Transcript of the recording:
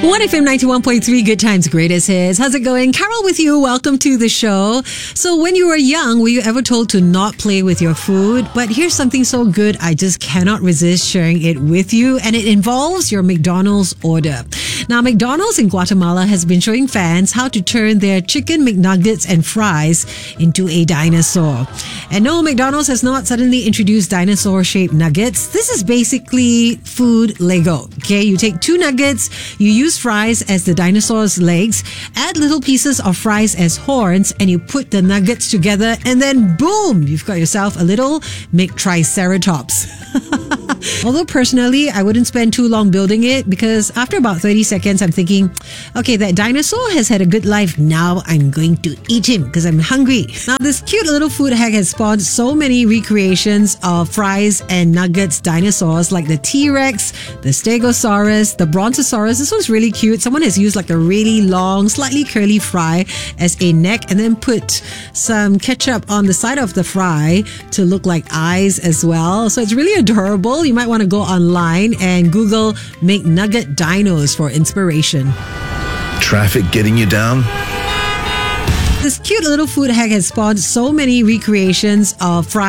1FM 91.3, Good Times, Greatest Hits. How's it going? Carol with you. Welcome to the show. So when you were young, were you ever told to not play with your food? But here's something so good, I just cannot resist sharing it with you. And it involves your McDonald's order. Now, McDonald's in Guatemala has been showing fans how to turn their chicken McNuggets and fries into a dinosaur. And no, McDonald's has not suddenly introduced dinosaur-shaped nuggets. This is basically food Lego. Okay, you take two nuggets, you use fries as the dinosaur's legs, add little pieces of fries as horns, and you put the nuggets together, and then boom, you've got yourself a little McTriceratops. Although personally, I wouldn't spend too long building it because after about 30 seconds, I'm thinking, okay, that dinosaur has had a good life. Now I'm going to eat him because I'm hungry. Now, this cute little food hack has spawned so many recreations of fries and nuggets dinosaurs like the T-Rex, the Stegosaurus, the Brontosaurus. This one's really cute. Someone has used like a really long, slightly curly fry as a neck and then put some ketchup on the side of the fry to look like eyes as well. So it's really adorable. You might want to go online and Google McNugget Dinos for inspiration. Traffic getting you down? This cute little food hack has spawned so many recreations of fries